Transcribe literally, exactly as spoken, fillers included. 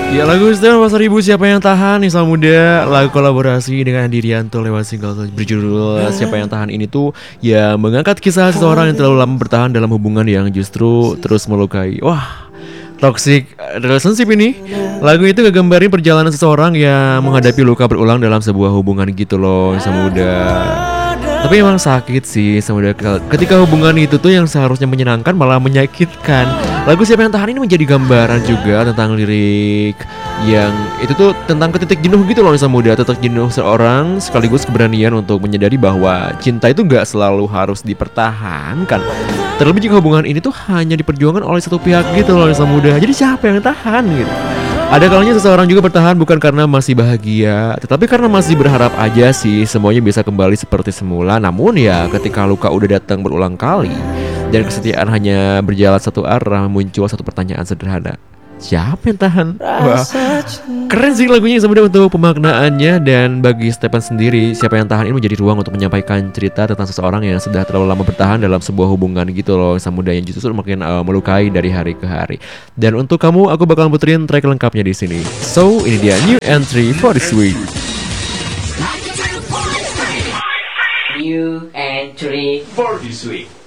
Ya lagu Stefan Pasar Ibu Siapa Yang Tahan Nisa Muda, lagu kolaborasi dengan Dirianto lewat single berjudul Siapa Yang Tahan ini tuh ya mengangkat kisah seseorang yang terlalu lama bertahan dalam hubungan yang justru terus melukai. Wah, toxic relationship ini. Lagu itu ngegambarin perjalanan seseorang yang menghadapi luka berulang dalam sebuah hubungan gitu loh Nisa Muda. Tapi emang sakit sih sebenarnya ketika hubungan itu tuh yang seharusnya menyenangkan malah menyakitkan. Lagu Siapa Yang Tahan ini menjadi gambaran juga tentang lirik yang itu tuh tentang ketitik jenuh gitu loh Nisa Muda. Titik jenuh seorang sekaligus keberanian untuk menyadari bahwa cinta itu gak selalu harus dipertahankan. Terlebih jika hubungan ini tuh hanya diperjuangkan oleh satu pihak gitu loh Nisa Muda. Jadi siapa yang tahan gitu? Ada kalanya seseorang juga bertahan bukan karena masih bahagia, tetapi karena masih berharap aja sih semuanya bisa kembali seperti semula. Namun ya ketika luka udah datang berulang kali dan kesetiaan hanya berjalan satu arah, muncul satu pertanyaan sederhana. Siapa yang tahan? Wah, keren sih lagunya sebenarnya untuk pemaknaannya. Dan bagi Stefan sendiri, Siapa Yang Tahan ini menjadi ruang untuk menyampaikan cerita tentang seseorang yang sudah terlalu lama bertahan dalam sebuah hubungan gitu loh, Samuda, yang justru makin uh, melukai dari hari ke hari. Dan untuk kamu, aku bakalan puterin track lengkapnya di sini. So, ini dia new entry for this week. New entry for this week.